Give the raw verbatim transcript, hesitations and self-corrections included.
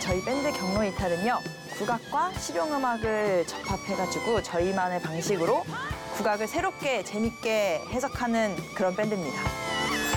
저희 밴드 경로이탈은요, 국악과 실용음악을 접합해가지고 저희만의 방식으로 국악을 새롭게 재밌게 해석하는 그런 밴드입니다.